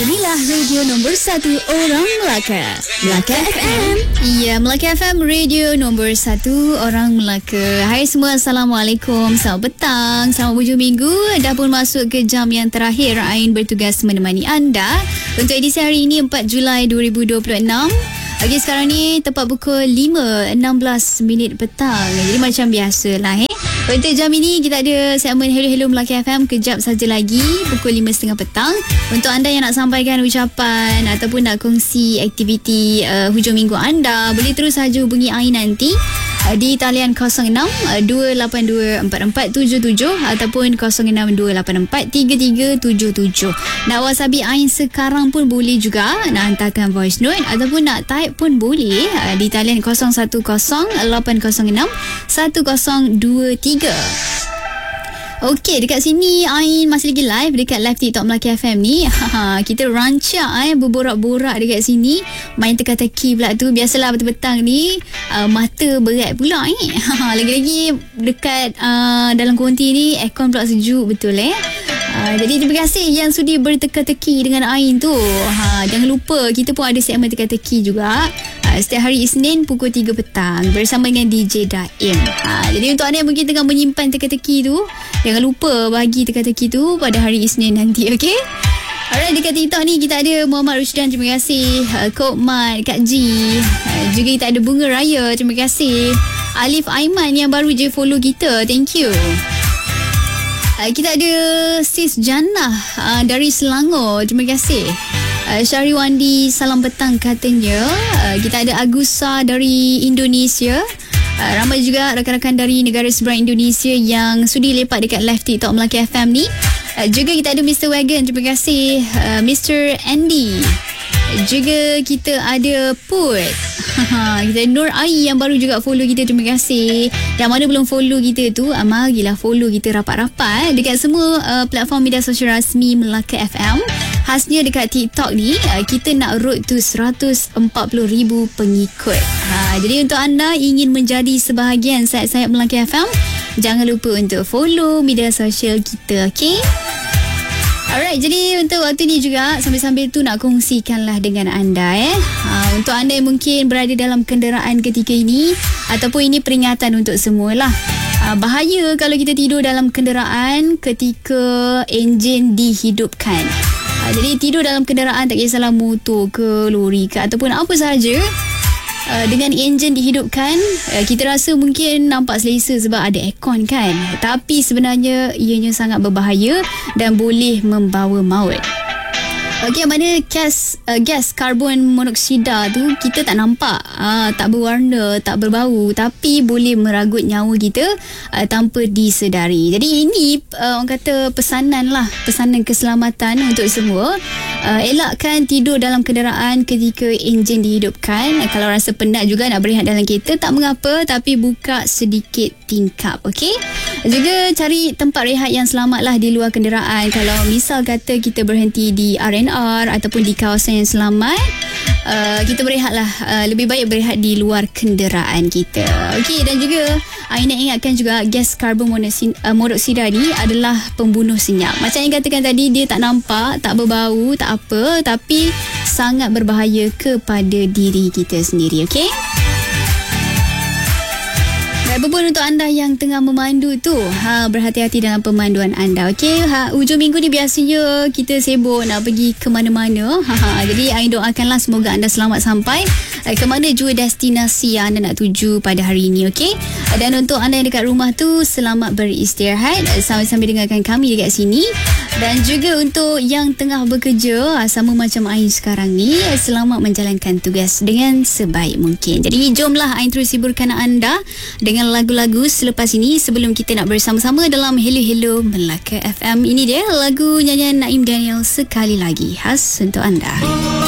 Inilah radio nombor 1 orang Melaka, Melaka FM. Ya, Melaka FM, radio nombor 1 orang Melaka. Hai semua, Assalamualaikum. Selamat petang, selamat hujung minggu. Dah pun masuk ke jam yang terakhir Ain bertugas menemani anda untuk edisi hari ini 4 Julai 2026. Okey, sekarang ni tepat pukul 5.16 minit petang. Jadi macam biasalah Untuk jam ini kita ada segmen Hello Melaka FM kejap saja lagi pukul 5.30 petang. Untuk anda yang nak sampaikan ucapan ataupun nak kongsi aktiviti hujung minggu anda, boleh terus saja hubungi Ain nanti di talian 06-282-4477 ataupun 06-284-3377. Nak whatsappi Ain sekarang pun boleh juga. Nak hantarkan voice note ataupun nak type pun boleh di talian 010806-1023. Okey, dekat sini Ain masih lagi live dekat live TikTok Melaka FM ni. Kita rancak berborak-borak dekat sini, main teka-teki pula tu. Biasalah petang-petang ni mata berat pula lagi-lagi dekat dalam konti ni aircon pula sejuk betul jadi terima kasih yang sudi berteka-teki dengan Ain tu. Jangan lupa kita pun ada segmen teka-teki juga setiap hari Isnin pukul 3 petang bersama dengan DJ Daim. Jadi untuk anda yang mungkin tengah menyimpan teka-teki tu, jangan lupa bagi teka-teki tu pada hari Isnin nanti, okey? Alright, dekat TikTok ni kita ada Muhammad Rushdan, terima kasih. Kok Mat, Kak G. Juga kita ada Bunga Raya, terima kasih. Alif Aiman yang baru je follow kita, thank you. Kita ada Sis Jannah dari Selangor, terima kasih. Syahriwandi, salam petang katanya. Kita ada Agusa dari Indonesia. Ramai juga rakan-rakan dari negara seberang Indonesia yang sudi lepak dekat live TikTok Melaka FM ni. Juga kita ada Mr. Wagon, terima kasih. Mr. Andy. Juga kita ada Put. Kita ada Nur Ai yang baru juga follow kita, terima kasih. Yang mana belum follow kita tu, marilah follow kita rapat-rapat dekat semua platform media sosial rasmi Melaka FM. Khasnya dekat TikTok ni, kita nak road to 140,000 pengikut. Jadi untuk anda ingin menjadi sebahagian sayap-sayap Melaka FM, jangan lupa untuk follow media sosial kita, okey? Alright, jadi untuk waktu ni juga sambil-sambil tu nak kongsikanlah dengan anda untuk anda yang mungkin berada dalam kenderaan ketika ini, ataupun ini peringatan untuk semualah. Bahaya kalau kita tidur dalam kenderaan ketika enjin dihidupkan. Jadi tidur dalam kenderaan, tak kisahlah motor ke lori ke ataupun apa sahaja, dengan enjin dihidupkan, kita rasa mungkin nampak selesa sebab ada aircon kan, tapi sebenarnya ianya sangat berbahaya dan boleh membawa maut. Okey, mana gas karbon monoksida tu kita tak nampak, tak berwarna, tak berbau, tapi boleh meragut nyawa kita tanpa disedari. Jadi ini orang kata pesanan keselamatan untuk semua. Elakkan tidur dalam kenderaan ketika enjin dihidupkan. Kalau rasa penat juga nak berehat dalam kereta, tak mengapa, tapi buka sedikit tingkap, okey? Juga cari tempat rehat yang selamatlah di luar kenderaan. Kalau misal kata kita berhenti di R&R ataupun di kawasan yang selamat, kita berehatlah, lebih baik berehat di luar kenderaan kita, okey? Dan juga Ain nak ingatkan juga gas karbon monoksida ni adalah pembunuh senyap. Macam yang katakan tadi, dia tak nampak, tak berbau, tak apa, tapi sangat berbahaya kepada diri kita sendiri, okey? Apapun untuk anda yang tengah memandu tu, berhati-hati dalam pemanduan anda, okey? Hujung minggu ni biasanya kita sibuk nak pergi ke mana-mana. Jadi Ain doakanlah semoga anda selamat sampai ke mana jua destinasi yang anda nak tuju pada hari ini, okey? Dan untuk anda yang dekat rumah tu, selamat beristirahat sambil-sambil dengarkan kami dekat sini. Dan juga untuk yang tengah bekerja sama macam Ain sekarang ni, selamat menjalankan tugas dengan sebaik mungkin. Jadi jomlah Ain terus hiburkan anda dengan lagu-lagu selepas ini sebelum kita nak bersama-sama dalam Hello Melaka FM. Ini dia lagu nyanyian Naim Daniel, sekali lagi khas untuk anda.